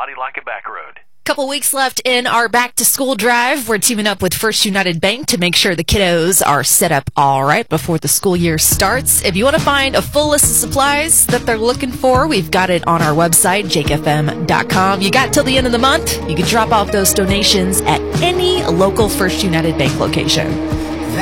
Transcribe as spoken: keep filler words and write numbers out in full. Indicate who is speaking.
Speaker 1: body like a back road.
Speaker 2: Couple weeks left in our back-to-school drive. We're teaming up with First United Bank to make sure the kiddos are set up all right before the school year starts. If you want to find a full list of supplies that they're looking for, we've got it on our website, jake f m dot com. You got till the end of the month. You can drop off those donations at any local First United Bank location.